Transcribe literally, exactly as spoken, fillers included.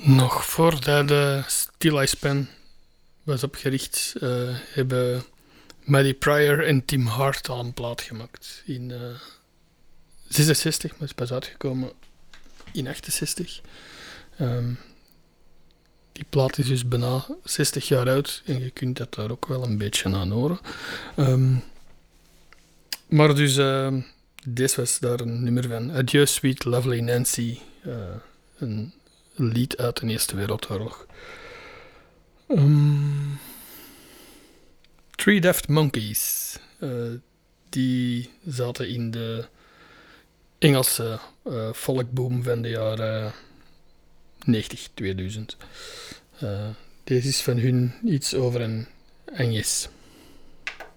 Nog voordat de Steel Eye Span was opgericht, uh, hebben Maddie Pryor en Tim Hart al een plaat gemaakt. In uh, zesenzestig, maar is pas uitgekomen in achtenzestig. Um, die plaat is dus bijna zestig jaar oud en je kunt dat daar ook wel een beetje aan horen. Um, maar dus, uh, deze was daar een nummer van. Adieu, Sweet Lovely Nancy. Uh, een lied uit de Eerste Wereldoorlog. Um, Three Daft Monkeys. Uh, die zaten in de Engelse uh, folkboom van de jaren negentig, tweeduizend. Uh, deze is van hun iets over een Agnes.